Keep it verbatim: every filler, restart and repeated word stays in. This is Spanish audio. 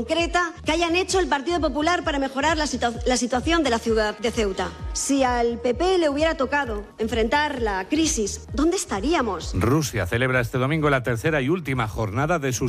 concreta que hayan hecho el Partido Popular para mejorar la, situa- la situación de la ciudad de Ceuta. Si al P P le hubiera tocado enfrentar la crisis, ¿dónde estaríamos? Rusia celebra este domingo la tercera y última jornada de sus